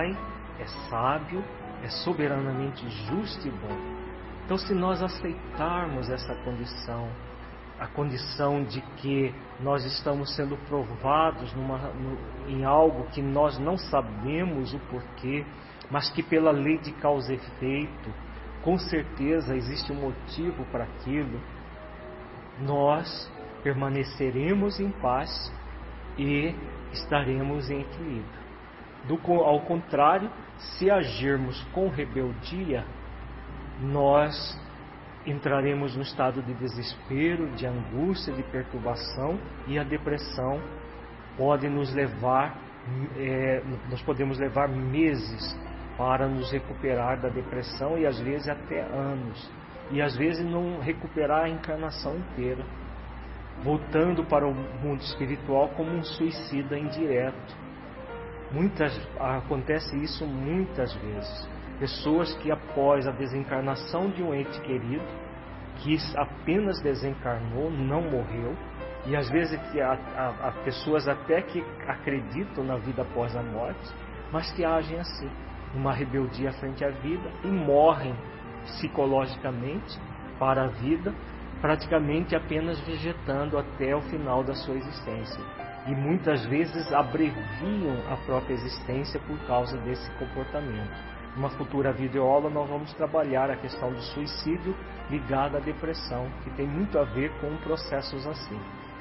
Pai é sábio, é soberanamente justo e bom. Então, se nós aceitarmos essa condição, a condição de que nós estamos sendo provados em algo que nós não sabemos o porquê, mas que pela lei de causa e efeito, com certeza existe um motivo para aquilo, nós permaneceremos em paz e estaremos em equilíbrio. Ao contrário, se agirmos com rebeldia, nós entraremos no estado de desespero, de angústia, de perturbação, e a depressão pode nos levar, nós podemos levar meses para nos recuperar da depressão, e às vezes até anos, e às vezes não recuperar a encarnação inteira, voltando para o mundo espiritual como um suicida indireto. Acontece isso muitas vezes. Pessoas que após a desencarnação de um ente querido, que apenas desencarnou, não morreu, e às vezes há pessoas até que acreditam na vida após a morte, mas que agem assim, uma rebeldia frente à vida, e morrem psicologicamente para a vida, praticamente apenas vegetando até o final da sua existência. E muitas vezes abreviam a própria existência por causa desse comportamento. Numa futura videoaula nós vamos trabalhar a questão do suicídio ligado à depressão, que tem muito a ver com processos assim.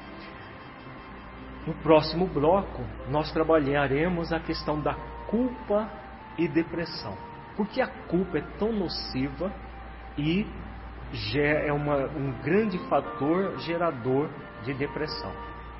No próximo bloco nós trabalharemos a questão da culpa e depressão. Por que a culpa é tão nociva e é um grande fator gerador de depressão?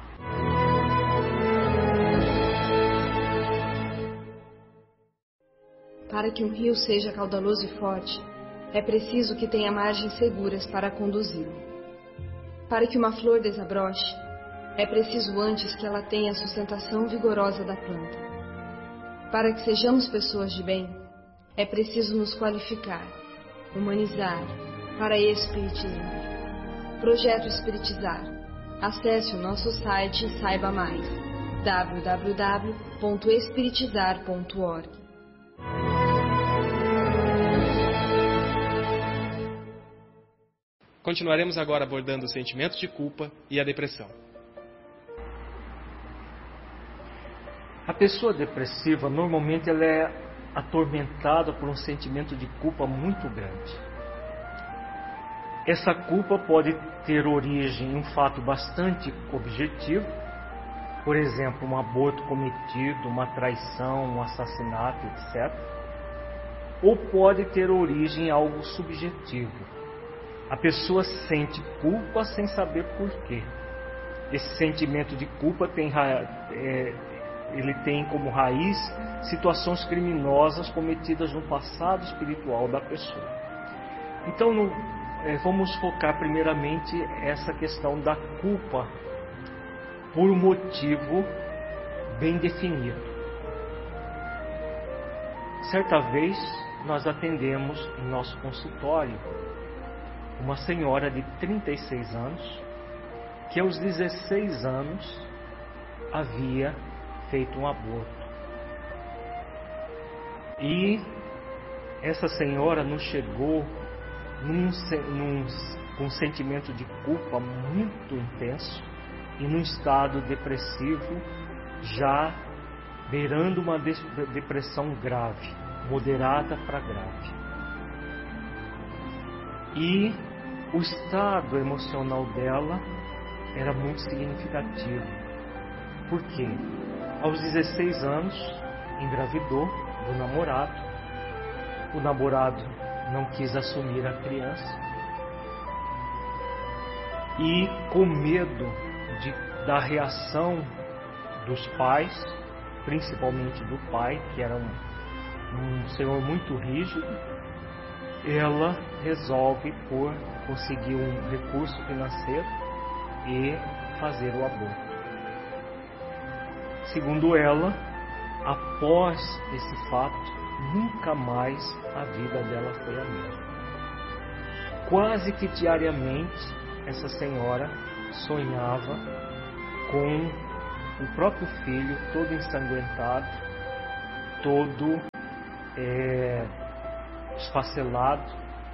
Para que um rio seja caudaloso e forte, é preciso que tenha margens seguras para conduzi-lo. Para que uma flor desabroche, é preciso antes que ela tenha a sustentação vigorosa da planta. Para que sejamos pessoas de bem, é preciso nos qualificar, humanizar, para espiritizar. Projeto Espiritizar. Acesse o nosso site e saiba mais. www.espiritizar.org. Continuaremos agora abordando os sentimentos de culpa e a depressão. A pessoa depressiva, normalmente, ela é atormentada por um sentimento de culpa muito grande. Essa culpa pode ter origem em um fato bastante objetivo, por exemplo, um aborto cometido, uma traição, um assassinato, etc. Ou pode ter origem em algo subjetivo. A pessoa sente culpa sem saber por quê. Esse sentimento de culpa ele tem como raiz situações criminosas cometidas no passado espiritual da pessoa. Então, vamos focar primeiramente essa questão da culpa por um motivo bem definido. Certa vez, nós atendemos em nosso consultório uma senhora de 36 anos, que aos 16 anos havia feito um aborto. E essa senhora nos chegou com um sentimento de culpa muito intenso e num estado depressivo, já beirando uma depressão grave, moderada para grave. E o estado emocional dela era muito significativo. Por quê? Aos 16 anos, engravidou do namorado. O namorado não quis assumir a criança. E com medo da reação dos pais, principalmente do pai, que era um senhor muito rígido, ela resolve por conseguir um recurso financeiro e fazer o aborto. Segundo ela, após esse fato, nunca mais a vida dela foi a mesma. Quase que diariamente, essa senhora sonhava com o próprio filho todo ensanguentado, todo esfacelado,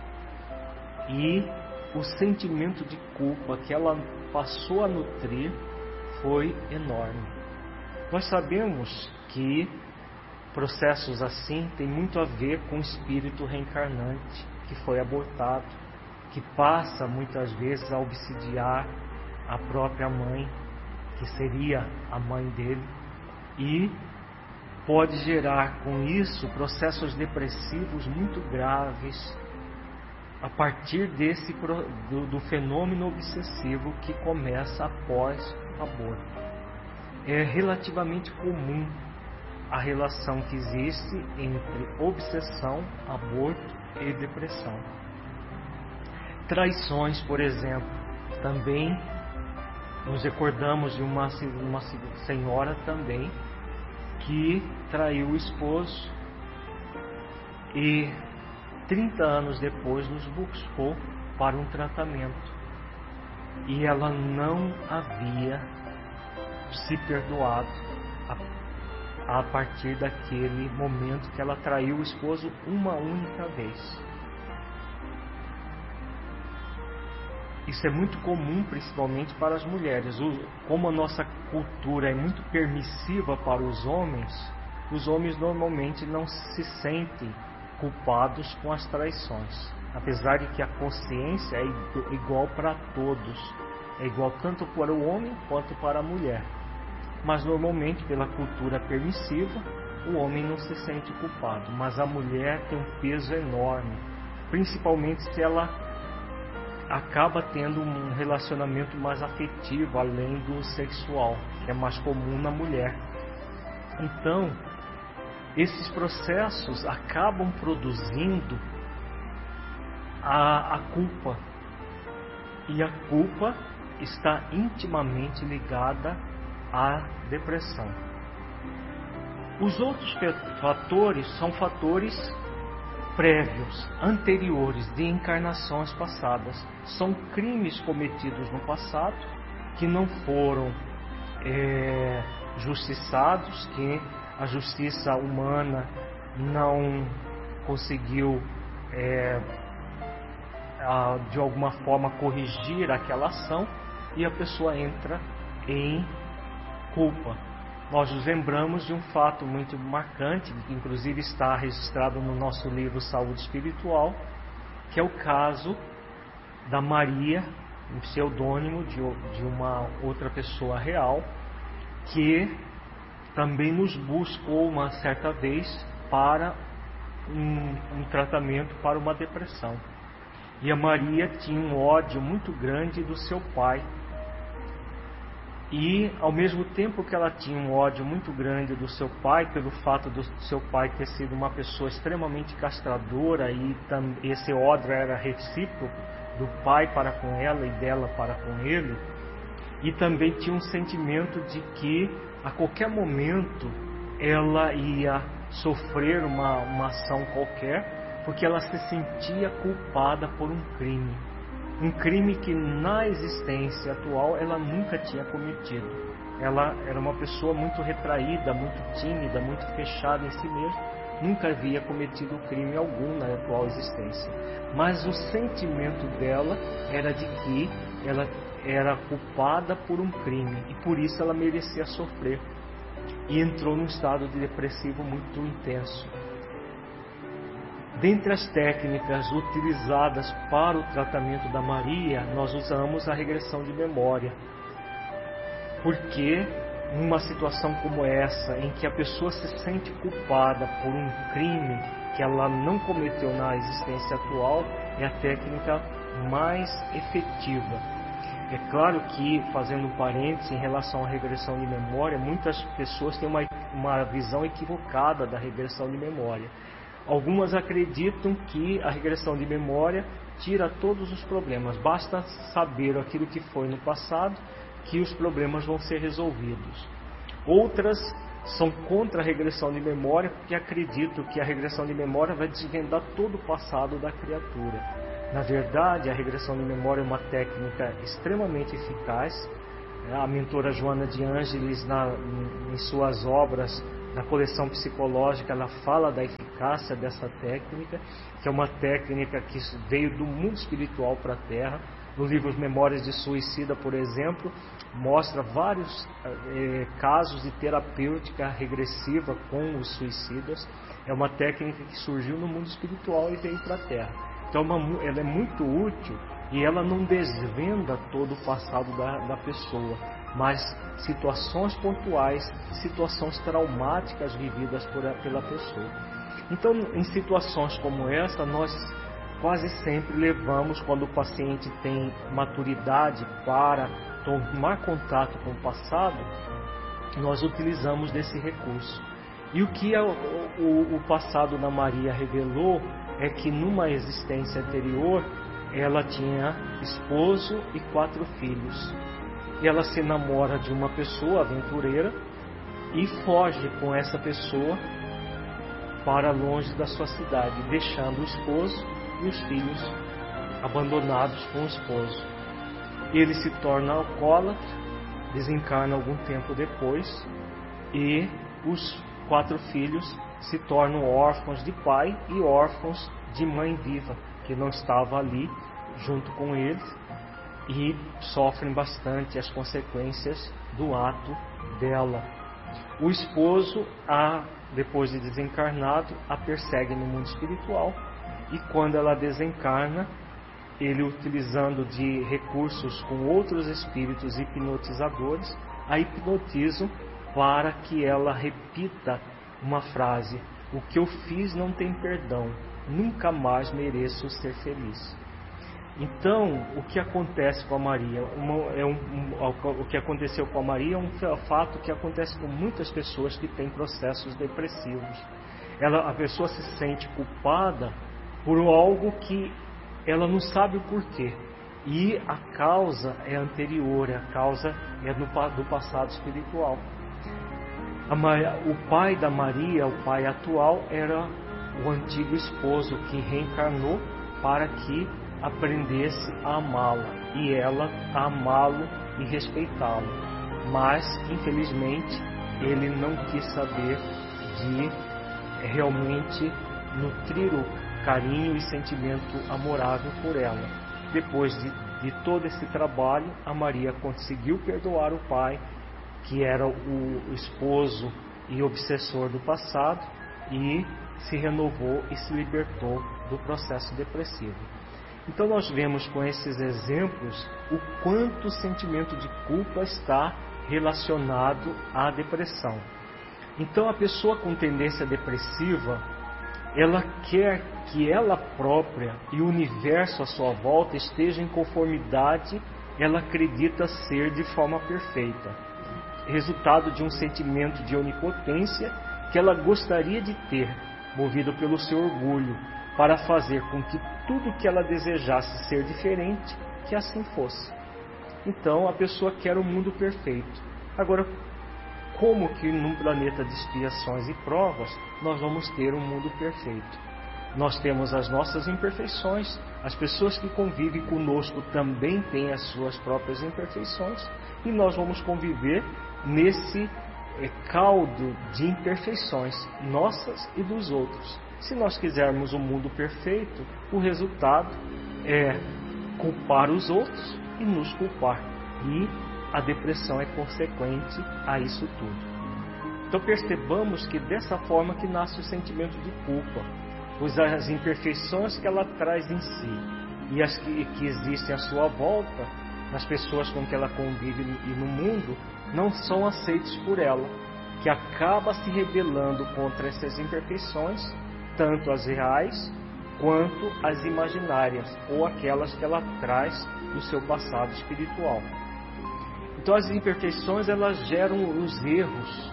e o sentimento de culpa que ela passou a nutrir foi enorme. Nós sabemos que processos assim têm muito a ver com o espírito reencarnante que foi abortado, que passa muitas vezes a obsidiar a própria mãe, que seria a mãe dele, e pode gerar com isso processos depressivos muito graves a partir do fenômeno obsessivo que começa após o aborto. É relativamente comum a relação que existe entre obsessão, aborto e depressão. Traições, por exemplo, também nos recordamos de uma senhora também que traiu o esposo e 30 anos depois nos buscou para um tratamento, e ela não havia se perdoado a partir daquele momento que ela traiu o esposo uma única vez. Isso é muito comum, principalmente para as mulheres. Como a nossa cultura é muito permissiva para os homens normalmente não se sentem culpados com as traições, apesar de que a consciência é igual para todos, é igual tanto para o homem quanto para a mulher. Mas normalmente, pela cultura permissiva, o homem não se sente culpado, mas a mulher tem um peso enorme, principalmente se ela acaba tendo um relacionamento mais afetivo, além do sexual, que é mais comum na mulher. Então, esses processos acabam produzindo a culpa, e a culpa está intimamente ligada à depressão. Os outros fatores são fatores prévios, anteriores, de encarnações passadas. São crimes cometidos no passado que não foram justiçados, que a justiça humana não conseguiu de alguma forma corrigir aquela ação, e a pessoa entra em culpa. Nós nos lembramos de um fato muito marcante, que inclusive está registrado no nosso livro Saúde Espiritual, que é o caso da Maria, um pseudônimo de uma outra pessoa real, que também nos buscou uma certa vez para um tratamento para uma depressão. E a Maria tinha um ódio muito grande do seu pai. E ao mesmo tempo que ela tinha um ódio muito grande do seu pai, pelo fato do seu pai ter sido uma pessoa extremamente castradora, e esse ódio era recíproco, do pai para com ela e dela para com ele, e também tinha um sentimento de que a qualquer momento ela ia sofrer uma ação qualquer, porque ela se sentia culpada por um crime que na existência atual ela nunca tinha cometido. Ela era uma pessoa muito retraída, muito tímida, muito fechada em si mesma, nunca havia cometido crime algum na atual existência. Mas o sentimento dela era de que ela era culpada por um crime, e por isso ela merecia sofrer, e entrou num estado de depressivo muito intenso. Dentre as técnicas utilizadas para o tratamento da Maria, nós usamos a regressão de memória. Porque numa situação como essa, em que a pessoa se sente culpada por um crime que ela não cometeu na existência atual, é a técnica mais efetiva. É claro que, fazendo um parênteses em relação à regressão de memória, muitas pessoas têm uma visão equivocada da regressão de memória. Algumas acreditam que a regressão de memória tira todos os problemas. Basta saber aquilo que foi no passado, que os problemas vão ser resolvidos. Outras são contra a regressão de memória, porque acreditam que a regressão de memória vai desvendar todo o passado da criatura. Na verdade, a regressão de memória é uma técnica extremamente eficaz. A mentora Joana de Ângeles, em suas obras, na coleção psicológica, ela fala da eficácia eficácia dessa técnica, que é uma técnica que veio do mundo espiritual para a Terra. No livro Memórias de Suicida, por exemplo, mostra vários casos de terapêutica regressiva com os suicidas. É uma técnica que surgiu no mundo espiritual e veio para a Terra. Então ela é muito útil e ela não desvenda todo o passado da pessoa, mas situações pontuais, situações traumáticas vividas pela pessoa. Então, em situações como essa, nós quase sempre levamos, quando o paciente tem maturidade para tomar contato com o passado, nós utilizamos desse recurso. E o que o passado da Maria revelou é que numa existência anterior ela tinha esposo e 4 filhos. E ela se namora de uma pessoa aventureira e foge com essa pessoa para longe da sua cidade, deixando o esposo e os filhos abandonados com o esposo. Ele se torna alcoólatra, desencarna algum tempo depois e os 4 filhos se tornam órfãos de pai e órfãos de mãe viva, que não estava ali junto com eles, e sofrem bastante as consequências do ato dela. O esposo, depois de desencarnado, a persegue no mundo espiritual, e quando ela desencarna, ele, utilizando de recursos com outros espíritos hipnotizadores, a hipnotizam para que ela repita uma frase: o que eu fiz não tem perdão, nunca mais mereço ser feliz. Então, o que acontece com a Maria? O que aconteceu com a Maria é um fato que acontece com muitas pessoas que têm processos depressivos. A pessoa se sente culpada por algo que ela não sabe o porquê. E a causa é anterior, a causa é do passado espiritual. O pai da Maria, o pai atual, era o antigo esposo que reencarnou para que aprendesse a amá-la e ela a amá-lo e respeitá-lo. Mas, infelizmente, ele não quis saber de realmente nutrir o carinho e sentimento amorável por ela. Depois de todo esse trabalho, a Maria conseguiu perdoar o pai, que era o esposo e obsessor do passado, e se renovou e se libertou do processo depressivo. Então nós vemos com esses exemplos o quanto o sentimento de culpa está relacionado à depressão. Então a pessoa com tendência depressiva, ela quer que ela própria e o universo à sua volta estejam em conformidade, ela acredita ser de forma perfeita. Resultado de um sentimento de onipotência que ela gostaria de ter, movido pelo seu orgulho, para fazer com que tudo que ela desejasse ser diferente, que assim fosse. Então a pessoa quer o mundo perfeito. Agora, como que num planeta de expiações e provas nós vamos ter um mundo perfeito? Nós temos as nossas imperfeições, as pessoas que convivem conosco também têm as suas próprias imperfeições, e nós vamos conviver nesse caldo de imperfeições nossas e dos outros. Se nós quisermos um mundo perfeito, o resultado é culpar os outros e nos culpar. E a depressão é consequente a isso tudo. Então percebamos que dessa forma que nasce o sentimento de culpa, pois as imperfeições que ela traz em si e as que existem à sua volta, nas pessoas com que ela convive e no mundo, não são aceitos por ela, que acaba se rebelando contra essas imperfeições, tanto as reais quanto as imaginárias, ou aquelas que ela traz do seu passado espiritual. Então as imperfeições, elas geram os erros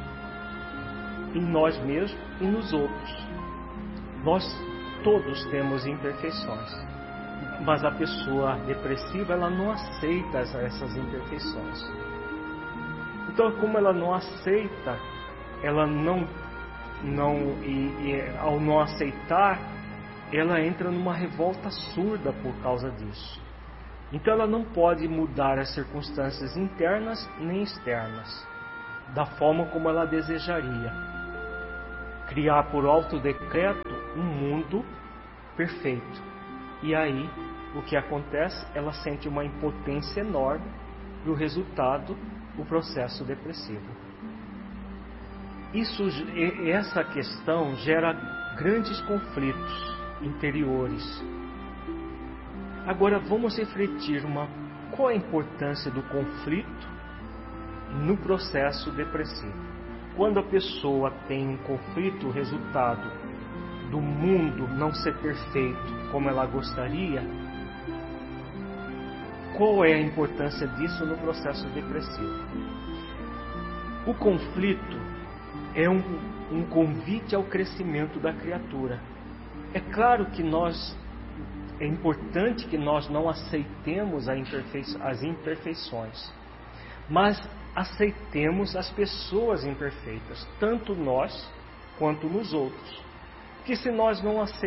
em nós mesmos e nos outros. Nós todos temos imperfeições, mas a pessoa depressiva, ela não aceita essas imperfeições. Então, como ela não aceita, ela ao não aceitar, ela entra numa revolta surda por causa disso. Então ela não pode mudar as circunstâncias internas nem externas da forma como ela desejaria. Criar por alto decreto um mundo perfeito. E aí, o que acontece? Ela sente uma impotência enorme e o resultado, o processo depressivo. Essa questão gera grandes conflitos interiores. Agora vamos refletir qual a importância do conflito no processo depressivo. Quando a pessoa tem um conflito, o resultado do mundo não ser perfeito como ela gostaria, qual é a importância disso no processo depressivo? O conflito é um convite ao crescimento da criatura. É claro que é importante que nós não aceitemos as imperfeições, mas aceitemos as pessoas imperfeitas, tanto nós quanto nos outros. Porque se nós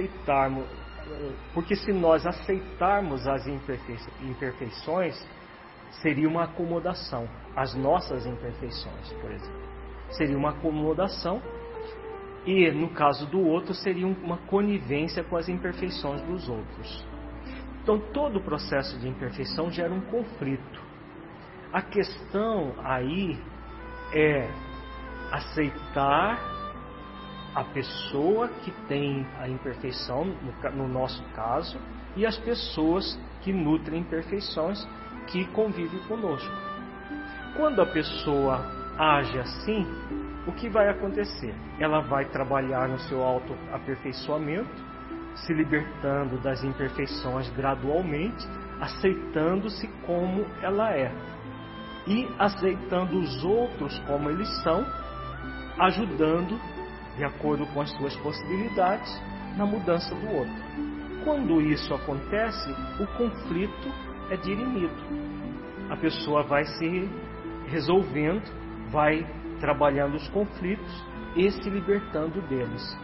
aceitarmos as imperfeições, seria uma acomodação. As nossas imperfeições, por exemplo, seria uma acomodação, e no caso do outro seria uma conivência com as imperfeições dos outros. Então todo o processo de imperfeição gera um conflito. A questão aí é aceitar a pessoa que tem a imperfeição, no nosso caso, e as pessoas que nutrem imperfeições, que convivem conosco. Quando a pessoa age assim, o que vai acontecer? Ela vai trabalhar no seu autoaperfeiçoamento, se libertando das imperfeições gradualmente, aceitando-se como ela é e aceitando os outros como eles são, ajudando, de acordo com as suas possibilidades, na mudança do outro. Quando isso acontece, o conflito é dirimido. A pessoa vai se resolvendo, vai trabalhando os conflitos e se libertando deles.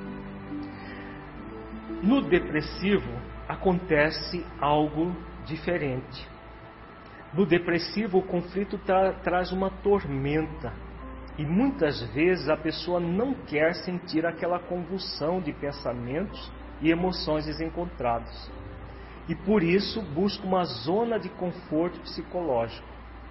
No depressivo acontece algo diferente. No depressivo, o conflito traz uma tormenta. E muitas vezes a pessoa não quer sentir aquela convulsão de pensamentos e emoções desencontradas. E por isso busca uma zona de conforto psicológico.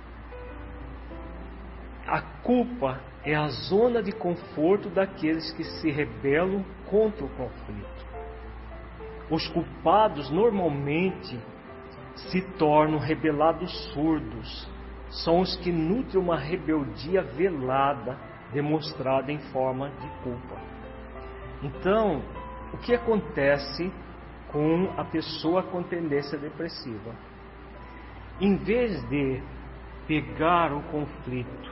A culpa é a zona de conforto daqueles que se rebelam contra o conflito. Os culpados normalmente se tornam rebelados surdos. São os que nutrem uma rebeldia velada, demonstrada em forma de culpa. Então, o que acontece com a pessoa com tendência depressiva? Em vez de pegar o conflito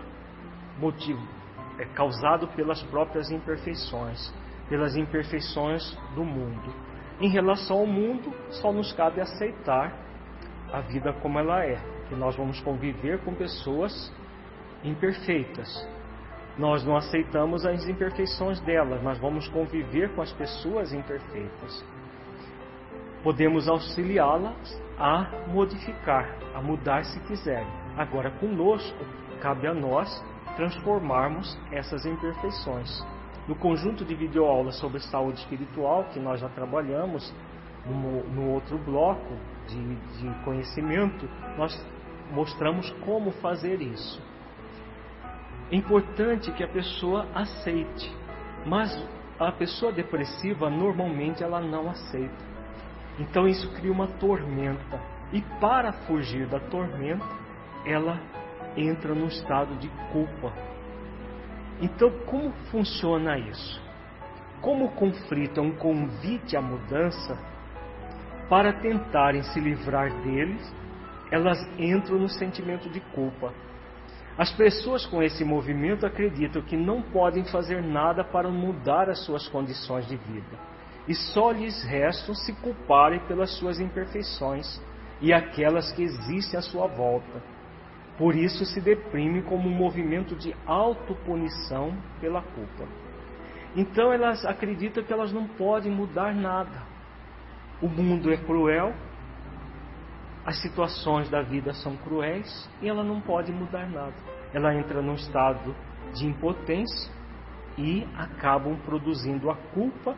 causado pelas próprias imperfeições, pelas imperfeições do mundo, em relação ao mundo, só nos cabe aceitar a vida como ela é, que nós vamos conviver com pessoas imperfeitas. Nós não aceitamos as imperfeições delas, mas vamos conviver com as pessoas imperfeitas. Podemos auxiliá-las a modificar, a mudar se quiserem. Agora, conosco, cabe a nós transformarmos essas imperfeições. No conjunto de videoaulas sobre saúde espiritual, que nós já trabalhamos no outro bloco de conhecimento, nós mostramos como fazer isso. É importante que a pessoa aceite, mas a pessoa depressiva normalmente ela não aceita. Então isso cria uma tormenta, e para fugir da tormenta ela entra num estado de culpa. Então como funciona isso? Como o conflito é um convite à mudança, para tentarem se livrar deles, elas entram no sentimento de culpa. As pessoas com esse movimento acreditam que não podem fazer nada para mudar as suas condições de vida, e só lhes restam se culparem pelas suas imperfeições e aquelas que existem à sua volta. Por isso se deprimem como um movimento de autopunição pela culpa. Então elas acreditam que elas não podem mudar nada. O mundo é cruel, as situações da vida são cruéis e ela não pode mudar nada. Ela entra num estado de impotência e acabam produzindo a culpa,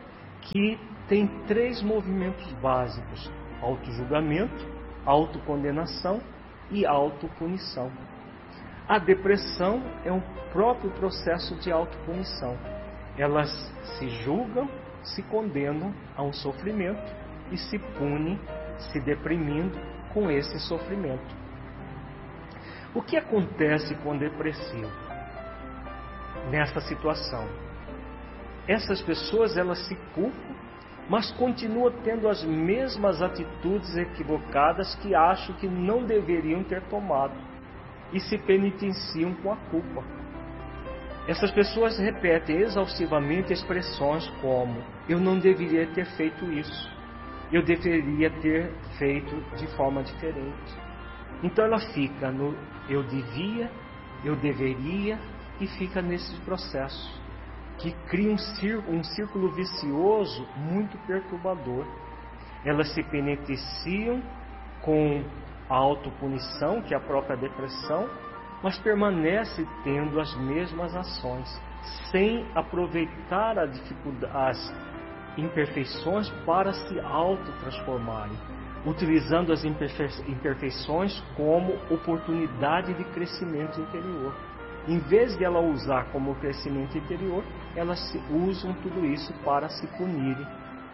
que tem 3 movimentos básicos: autojulgamento, autocondenação e autopunição. A depressão é um próprio processo de autopunição. Elas se julgam, se condenam a um sofrimento e se punem, se deprimindo com esse sofrimento. O que acontece com o depressivo nessa situação? Essas pessoas, elas se culpam, mas continuam tendo as mesmas atitudes equivocadas que acham que não deveriam ter tomado e se penitenciam com a culpa. Essas pessoas repetem exaustivamente expressões como: eu não deveria ter feito isso, eu deveria ter feito de forma diferente. Então ela fica no eu devia, eu deveria, e fica nesse processo que cria um círculo vicioso muito perturbador. Elas se penitenciam com a autopunição, que é a própria depressão, mas permanece tendo as mesmas ações, sem aproveitar as imperfeições para se autotransformarem, utilizando as imperfeições como oportunidade de crescimento interior. Em vez de ela usar como crescimento interior, elas usam tudo isso para se punirem.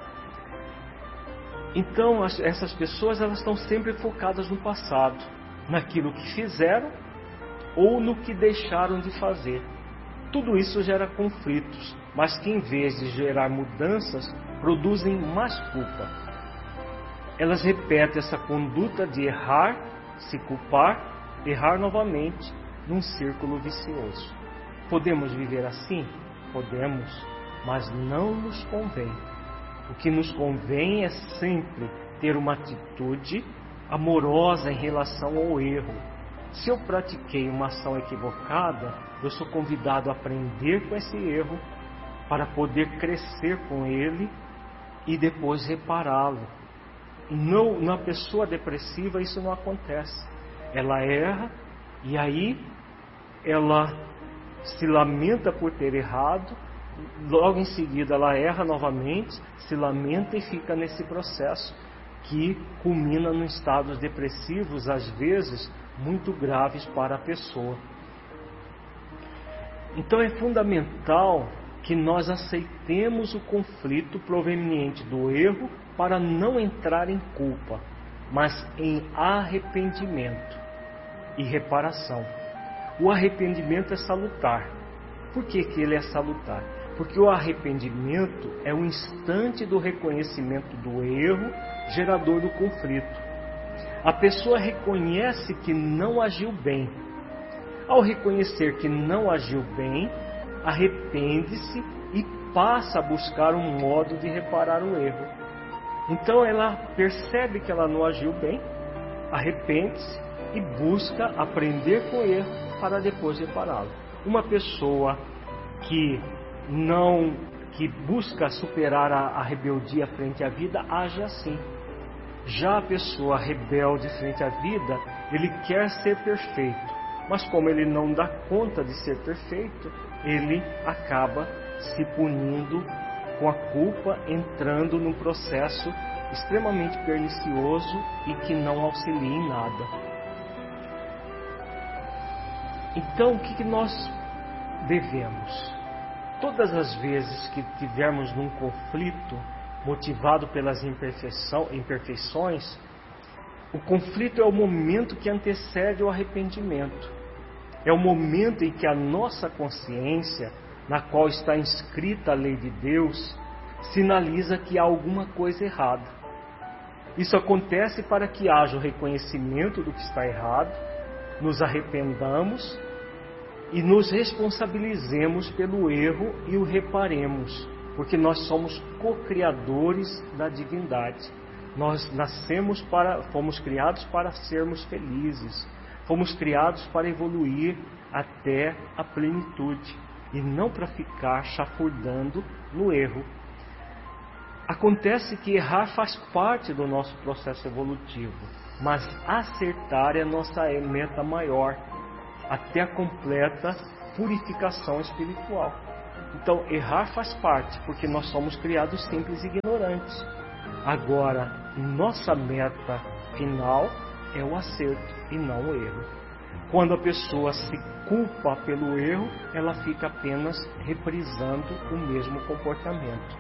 Então, essas pessoas, elas estão sempre focadas no passado, naquilo que fizeram ou no que deixaram de fazer. Tudo isso gera conflitos, mas que em vez de gerar mudanças, produzem mais culpa. Elas repetem essa conduta de errar, se culpar, errar novamente, num círculo vicioso. Podemos viver assim? Podemos, mas não nos convém. O que nos convém é sempre ter uma atitude amorosa em relação ao erro. Se eu pratiquei uma ação equivocada, eu sou convidado a aprender com esse erro para poder crescer com ele e depois repará-lo. Na pessoa depressiva isso não acontece. Ela erra e aí ela se lamenta por ter errado, logo em seguida ela erra novamente, se lamenta e fica nesse processo que culmina em estados depressivos, às vezes muito graves para a pessoa. Então é fundamental que nós aceitemos o conflito proveniente do erro para não entrar em culpa, mas em arrependimento e reparação. O arrependimento é salutar. Por que ele é salutar? Porque o arrependimento é o instante do reconhecimento do erro, gerador do conflito. A pessoa reconhece que não agiu bem. Ao reconhecer que não agiu bem, arrepende-se e passa a buscar um modo de reparar o erro. Então ela percebe que ela não agiu bem, arrepende-se e busca aprender com o erro para depois repará-lo. Uma pessoa que busca superar a rebeldia frente à vida age assim. Já a pessoa rebelde frente à vida, ele quer ser perfeito, mas como ele não dá conta de ser perfeito, ele acaba se punindo com a culpa, entrando num processo extremamente pernicioso e que não auxilia em nada. Então, o que nós devemos? Todas as vezes que tivermos num conflito motivado pelas imperfeições, o conflito é o momento que antecede o arrependimento. É o momento em que a nossa consciência, na qual está inscrita a lei de Deus, sinaliza que há alguma coisa errada. Isso acontece para que haja o reconhecimento do que está errado, nos arrependamos e nos responsabilizemos pelo erro e o reparemos, porque nós somos co-criadores da divindade. Nós fomos criados para sermos felizes, fomos criados para evoluir até a plenitude e não para ficar chafurdando no erro. Acontece que errar faz parte do nosso processo evolutivo, mas acertar é a nossa meta maior, até a completa purificação espiritual. Então, errar faz parte, porque nós somos criados simples e ignorantes. Agora, nossa meta final é o acerto e não o erro. Quando a pessoa se culpa pelo erro, ela fica apenas reprisando o mesmo comportamento.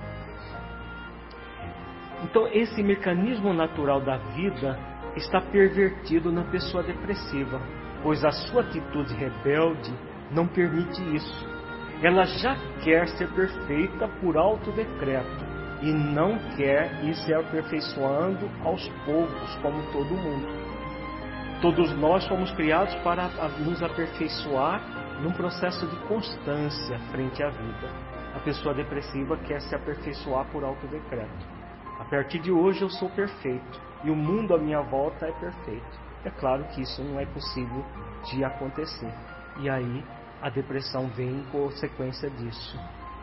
Então, esse mecanismo natural da vida está pervertido na pessoa depressiva, pois a sua atitude rebelde não permite isso. Ela já quer ser perfeita por autodecreto e não quer ir se aperfeiçoando aos poucos, como todo mundo. Todos nós fomos criados para nos aperfeiçoar num processo de constância frente à vida. A pessoa depressiva quer se aperfeiçoar por autodecreto. A partir de hoje eu sou perfeito e o mundo à minha volta é perfeito. É claro que isso não é possível de acontecer. E aí a depressão vem em consequência disso.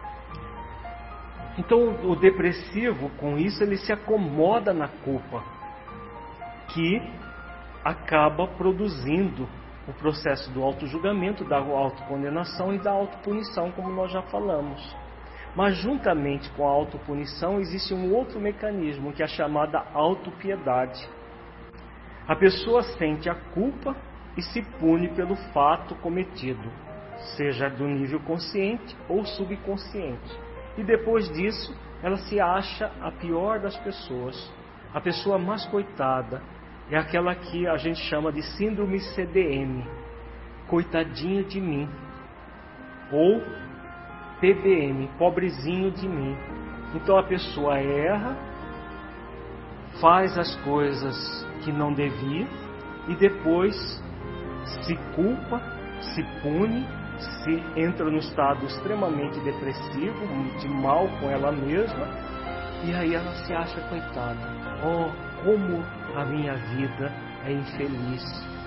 Então o depressivo, com isso, ele se acomoda na culpa, que acaba produzindo o processo do autojulgamento, da autocondenação e da autopunição, como nós já falamos. Mas juntamente com a autopunição existe um outro mecanismo, que é a chamada autopiedade. A pessoa sente a culpa e se pune pelo fato cometido, seja do nível consciente ou subconsciente. E depois disso, ela se acha a pior das pessoas. A pessoa mais coitada é aquela que a gente chama de síndrome CDM, coitadinho de mim, ou PBM, pobrezinho de mim. Então a pessoa erra, faz as coisas que não devia e depois se culpa, se pune, se entra num estado extremamente depressivo, de mal com ela mesma, e aí ela se acha coitada. Oh, como a minha vida é infeliz.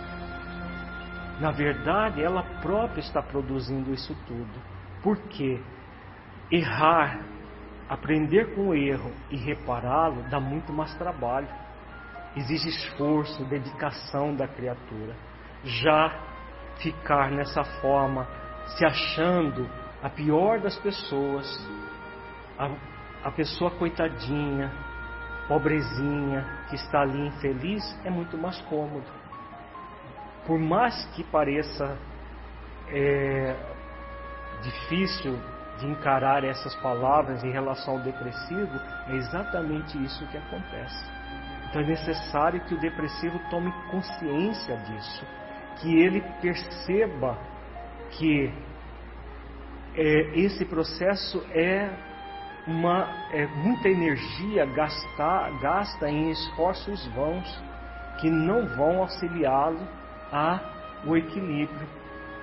Na verdade, ela própria está produzindo isso tudo. Porque errar, aprender com o erro e repará-lo dá muito mais trabalho. Exige esforço, dedicação da criatura. Já ficar nessa forma, se achando a pior das pessoas, a pessoa coitadinha, pobrezinha, que está ali infeliz, é muito mais cômodo. Por mais que pareça difícil de encarar essas palavras em relação ao depressivo, é exatamente isso que acontece. Então é necessário que o depressivo tome consciência disso, que ele perceba que esse processo é muita energia gasta em esforços vãos que não vão auxiliá-lo ao equilíbrio.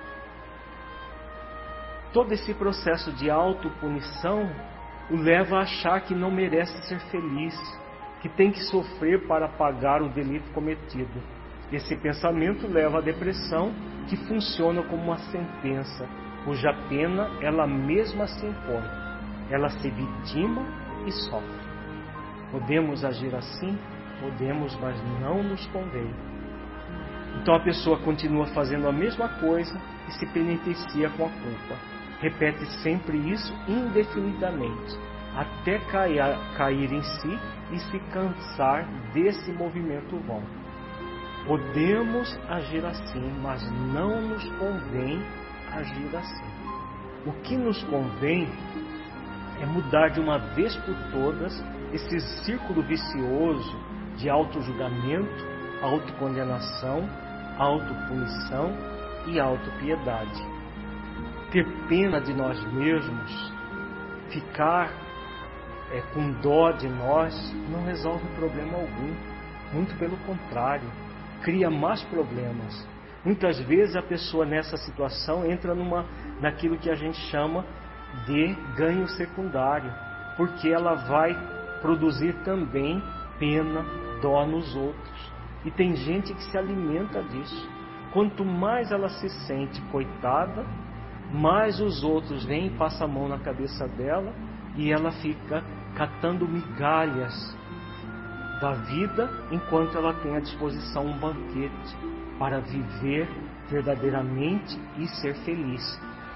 Todo esse processo de autopunição o leva a achar que não merece ser feliz, que tem que sofrer para pagar o delito cometido. Esse pensamento leva à depressão, que funciona como uma sentença, cuja pena ela mesma se impõe. Ela se vitima e sofre. Podemos agir assim? Podemos, mas não nos convém. Então a pessoa continua fazendo a mesma coisa e se penitencia com a culpa. Repete sempre isso indefinidamente, até cair em si e se cansar desse movimento vão. Podemos agir assim, mas não nos convém agir assim. O que nos convém é mudar de uma vez por todas esse círculo vicioso de autojulgamento, autocondenação, autopunição e autopiedade. Ter pena de nós mesmos, ficar com dó de nós, não resolve problema algum. Muito pelo contrário, cria mais problemas. Muitas vezes a pessoa nessa situação entra naquilo que a gente chama de ganho secundário, porque ela vai produzir também pena, dó nos outros. E tem gente que se alimenta disso. Quanto mais ela se sente coitada, mais os outros vêm e passam a mão na cabeça dela e ela fica catando migalhas da vida enquanto ela tem à disposição um banquete para viver verdadeiramente e ser feliz.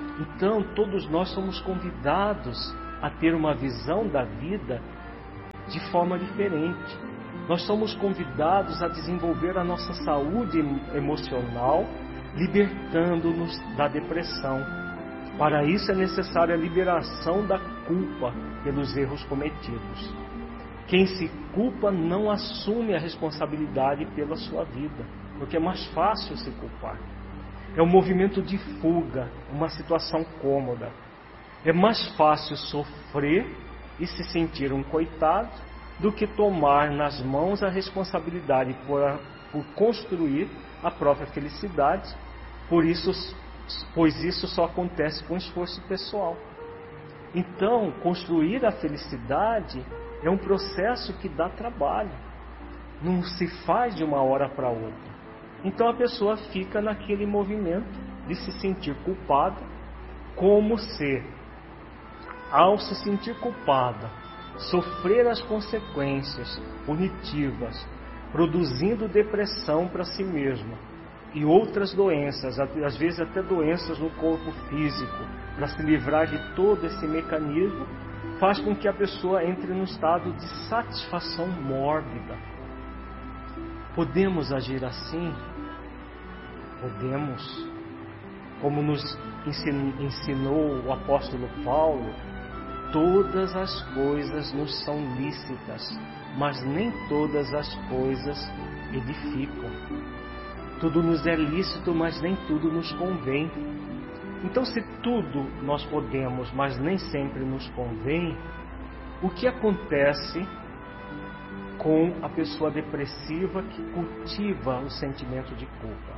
Então, todos nós somos convidados a ter uma visão da vida de forma diferente. Nós somos convidados a desenvolver a nossa saúde emocional, libertando-nos da depressão. Para isso é necessária a liberação da culpa pelos erros cometidos. Quem se culpa não assume a responsabilidade pela sua vida, porque é mais fácil se culpar. É um movimento de fuga, uma situação cômoda. É mais fácil sofrer e se sentir um coitado do que tomar nas mãos a responsabilidade por construir a própria felicidade, pois isso só acontece com esforço pessoal. Então, construir a felicidade é um processo que dá trabalho, não se faz de uma hora para outra. Então a pessoa fica naquele movimento de se sentir culpada, como se, ao se sentir culpada, sofrer as consequências punitivas, produzindo depressão para si mesma e outras doenças, às vezes até doenças no corpo físico, para se livrar de todo esse mecanismo, faz com que a pessoa entre num estado de satisfação mórbida. Podemos agir assim? Podemos. Como nos ensinou o apóstolo Paulo, todas as coisas nos são lícitas, mas nem todas as coisas edificam. Tudo nos é lícito, mas nem tudo nos convém. Então, se tudo nós podemos, mas nem sempre nos convém, o que acontece com a pessoa depressiva que cultiva o sentimento de culpa?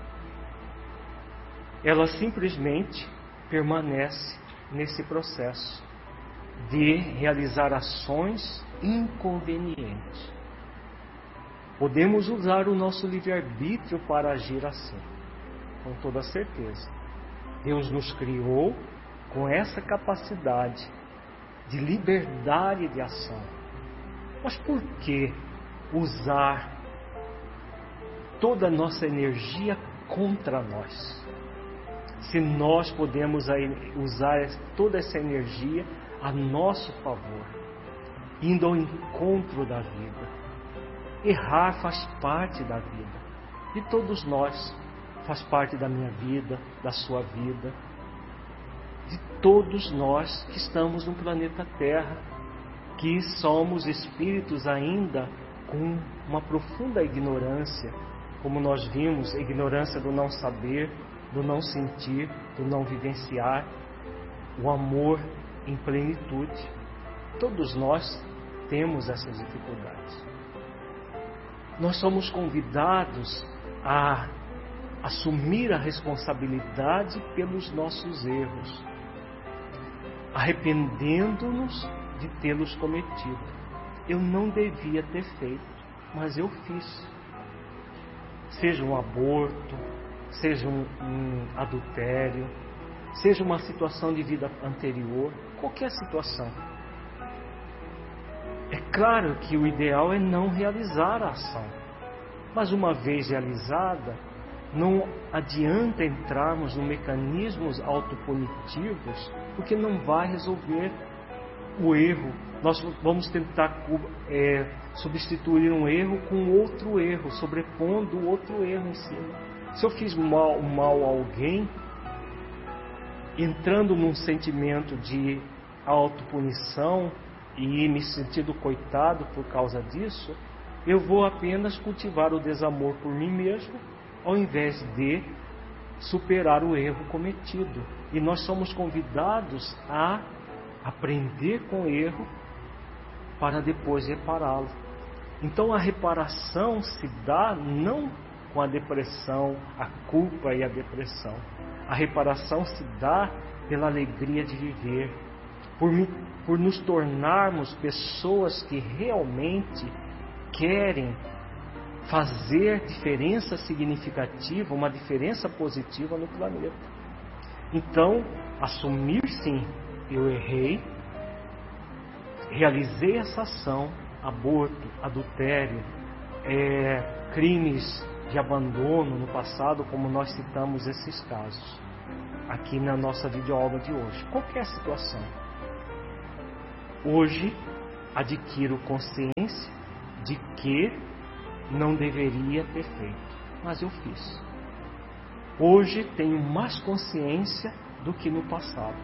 Ela simplesmente permanece nesse processo de realizar ações inconvenientes. Podemos usar o nosso livre-arbítrio para agir assim, com toda certeza. Deus nos criou com essa capacidade de liberdade de ação. Mas por que usar toda a nossa energia contra nós? Se nós podemos usar toda essa energia a nosso favor, indo ao encontro da vida. Errar faz parte da vida, de todos nós, faz parte da minha vida, da sua vida, de todos nós que estamos no planeta Terra, que somos espíritos ainda com uma profunda ignorância, como nós vimos, a ignorância do não saber, do não sentir, do não vivenciar, o amor em plenitude. Todos nós temos essas dificuldades. Nós somos convidados a assumir a responsabilidade pelos nossos erros, arrependendo-nos de tê-los cometido. Eu não devia ter feito, mas eu fiz. Seja um aborto, seja um adultério, seja uma situação de vida anterior, qualquer situação. É claro que o ideal é não realizar a ação, mas uma vez realizada, não adianta entrarmos em mecanismos autopunitivos, porque não vai resolver o erro. Nós vamos tentar substituir um erro com outro erro, sobrepondo outro erro em cima. Se eu fiz mal a alguém, entrando num sentimento de autopunição e me sentindo coitado por causa disso, eu vou apenas cultivar o desamor por mim mesmo, ao invés de superar o erro cometido. E nós somos convidados a aprender com o erro para depois repará-lo. Então a reparação se dá não com a depressão, a culpa e a depressão. A reparação se dá pela alegria de viver, por nos tornarmos pessoas que realmente querem fazer diferença significativa, uma diferença positiva no planeta. Então, assumir sim, eu errei, realizei essa ação, aborto, adultério, crimes de abandono no passado, como nós citamos esses casos. aqui na nossa videoaula de hoje. Qualquer situação. Hoje adquiro consciência de que não deveria ter feito, mas eu fiz. Hoje tenho mais consciência do que no passado.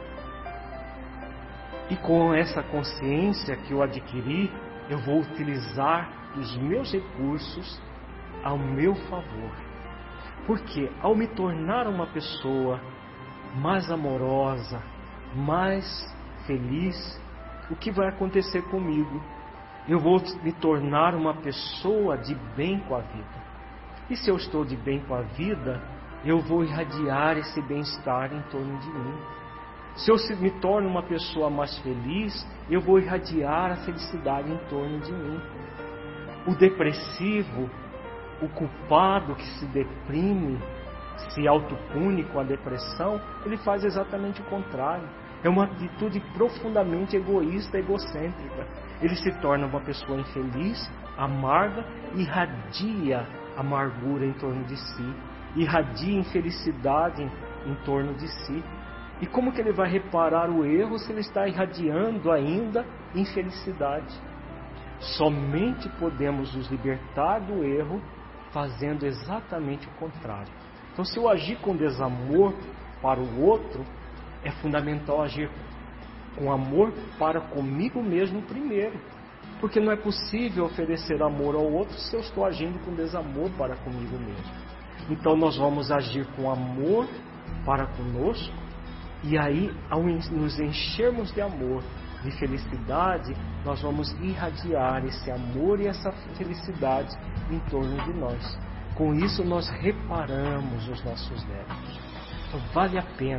E com essa consciência que eu adquiri, eu vou utilizar os meus recursos ao meu favor. Porque ao me tornar uma pessoa mais amorosa, mais feliz, o que vai acontecer comigo? Eu vou me tornar uma pessoa de bem com a vida. E se eu estou de bem com a vida, eu vou irradiar esse bem-estar em torno de mim. Se eu me torno uma pessoa mais feliz, eu vou irradiar a felicidade em torno de mim. O depressivo, o culpado que se deprime, se autopune com a depressão, ele faz exatamente o contrário. É uma atitude profundamente egoísta, egocêntrica. Ele se torna uma pessoa infeliz, amarga, irradia amargura em torno de si, irradia infelicidade em torno de si. E como que ele vai reparar o erro se ele está irradiando ainda infelicidade? Somente podemos nos libertar do erro fazendo exatamente o contrário. Então, se eu agir com desamor para o outro, é fundamental agir com amor para comigo mesmo primeiro. Porque não é possível oferecer amor ao outro se eu estou agindo com desamor para comigo mesmo. Então nós vamos agir com amor para conosco, e aí, ao nos enchermos de amor, de felicidade, nós vamos irradiar esse amor e essa felicidade em torno de nós. Com isso nós reparamos os nossos débitos. Então vale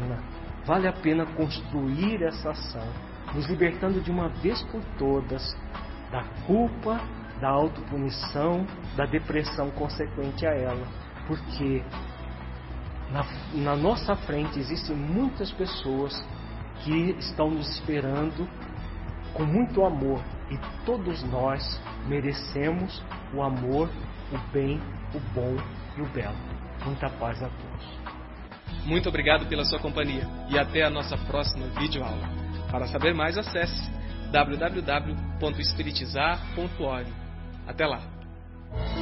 a pena construir essa ação, nos libertando de uma vez por todas da culpa, da autopunição, da depressão consequente a ela. Porque na nossa frente existem muitas pessoas que estão nos esperando com muito amor. E todos nós merecemos o amor, o bem, o bom e o belo. Muita paz a todos. Muito obrigado pela sua companhia e até a nossa próxima videoaula. Para saber mais, acesse www.espiritizar.org. Até lá!